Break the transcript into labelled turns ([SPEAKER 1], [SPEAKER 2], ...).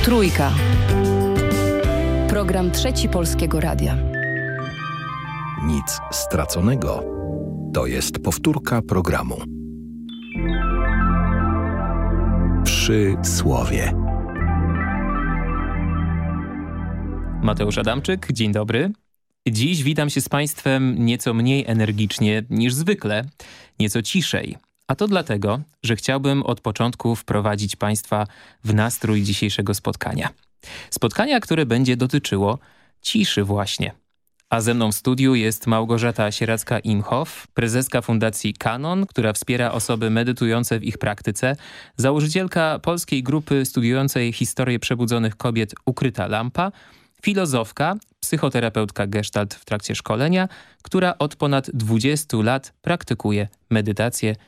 [SPEAKER 1] Trójka. Program Trzeci Polskiego Radia.
[SPEAKER 2] Nic straconego. To jest powtórka programu. Przy słowie.
[SPEAKER 3] Mateusz Adamczyk, dzień dobry. Dziś witam się z Państwem nieco mniej energicznie niż zwykle, nieco ciszej. A to dlatego, że chciałbym od początku wprowadzić Państwa w nastrój dzisiejszego spotkania. Spotkania, które będzie dotyczyło ciszy właśnie. A ze mną w studiu jest Małgorzata Sieracka-Imhoff, prezeska Fundacji Kanon, która wspiera osoby medytujące w ich praktyce, założycielka polskiej grupy studiującej historię przebudzonych kobiet Ukryta Lampa, filozofka, psychoterapeutka gestalt w trakcie szkolenia, która od ponad 20 lat praktykuje medytację